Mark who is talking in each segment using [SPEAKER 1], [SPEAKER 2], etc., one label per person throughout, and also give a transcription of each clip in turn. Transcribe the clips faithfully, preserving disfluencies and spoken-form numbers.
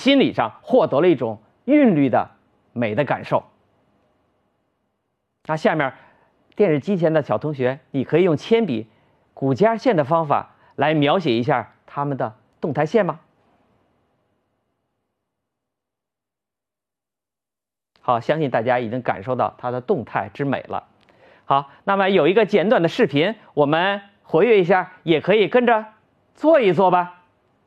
[SPEAKER 1] 心理上获得了一种韵律的美的感受。那下面，电视机前的小同学，你可以用铅笔、骨尖线的方法来描写一下它们的动态线吗？好，相信大家已经感受到它的动态之美了。好，那么有一个简短的视频，我们活跃一下，也可以跟着做一做吧。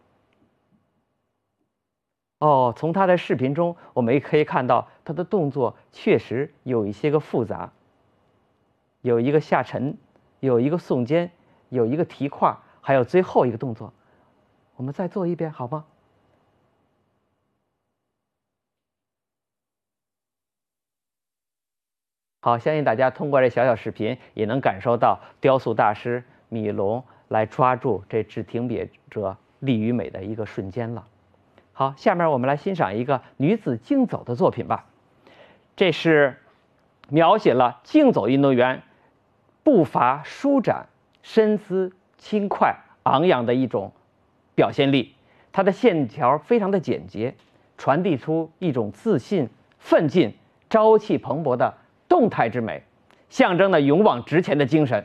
[SPEAKER 1] 哦，从他的视频中，我们也可以看到他的动作确实有一些个复杂，有一个下沉，有一个耸肩，有一个提胯，还有最后一个动作。我们再做一遍好吗？好，相信大家通过这小小视频也能感受到雕塑大师米龙来抓住这至挺笔者力与美的一个瞬间了。好，下面我们来欣赏一个女子竞走的作品吧。这是描写了竞走运动员步伐舒展、身姿轻快、昂扬的一种表现力。它的线条非常的简洁，传递出一种自信、奋进、朝气蓬勃的动态之美，象征了勇往直前的精神。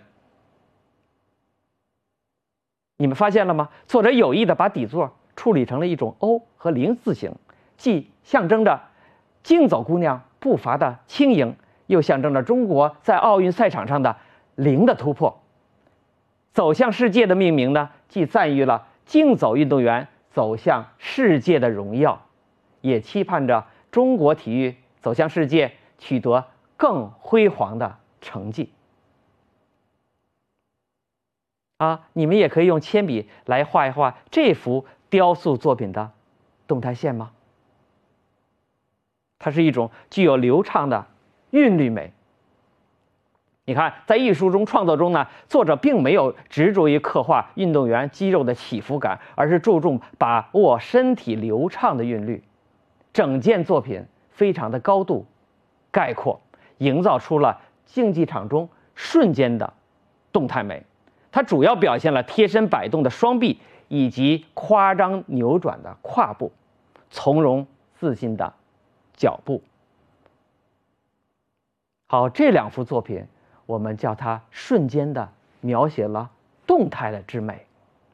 [SPEAKER 1] 你们发现了吗？作者有意的把底座处理成了一种 O 和零字形，既象征着竞走姑娘步伐的轻盈，又象征着中国在奥运赛场上的零的突破。走向世界的命名呢，既赞誉了竞走运动员走向世界的荣耀，也期盼着中国体育走向世界，取得更辉煌的成绩。啊，你们也可以用铅笔来画一画这幅雕塑作品的动态线吗？它是一种具有流畅的韵律美。你看，在艺术中创作中呢，作者并没有执着于刻画运动员肌肉的起伏感，而是注重把握身体流畅的韵律。整件作品非常的高度概括，营造出了竞技场中瞬间的动态美。它主要表现了贴身摆动的双臂以及夸张扭转的胯部，从容自信的脚步。好，这两幅作品我们叫它瞬间的描写了动态的之美。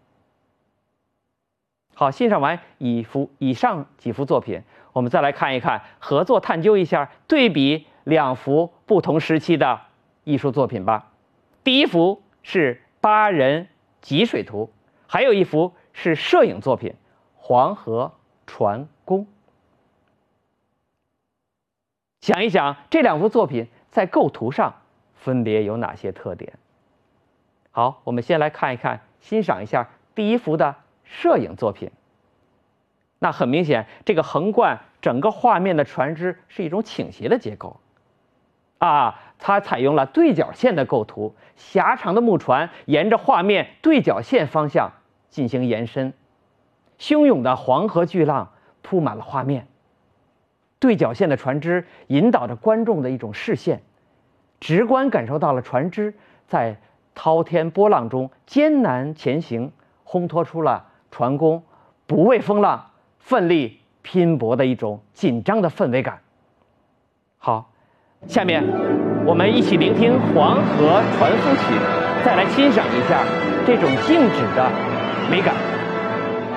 [SPEAKER 1] 好，欣赏完以幅以上几幅作品，我们再来看一看，合作探究一下，对比两幅不同时期的艺术作品吧。第一幅是八人汲水图，还有一幅是摄影作品《黄河船工》。想一想，这两幅作品在构图上分别有哪些特点？好，我们先来看一看，欣赏一下第一幅的摄影作品。那很明显，这个横贯整个画面的船只是一种倾斜的结构。啊，它采用了对角线的构图，狭长的木船沿着画面对角线方向进行延伸，汹涌的黄河巨浪铺满了画面。对角线的船只引导着观众的一种视线，直观感受到了船只在滔天波浪中艰难前行，烘托出了船工不畏风浪、奋力拼搏的一种紧张的氛围感。好，下面我们一起聆听《黄河船夫曲》，再来欣赏一下这种静止的美感。